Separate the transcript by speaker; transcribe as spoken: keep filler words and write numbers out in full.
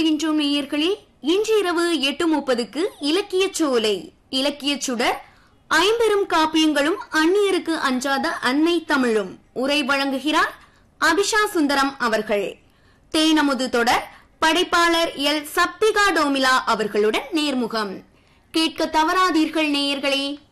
Speaker 1: நினைவூட்டுகின்றோம் நேயர்களே, இன்று இரவு எட்டு முப்பதுக்கு இலக்கிய சோலை இலக்கிய சுடர் ஐம்பெரும் காப்பியங்களும் அந்நியருக்கு அஞ்சாத அன்னை தமிழும் உரை வழங்குகிறார் அபிஷா சுந்தரம் அவர்கள். தேனமுது தொடர் படைப்பாளர் எல் சப்திகா டோமிலா அவர்களுடன் நேர்முகம் கேட்க தவறாதீர்கள் நேயர்களே.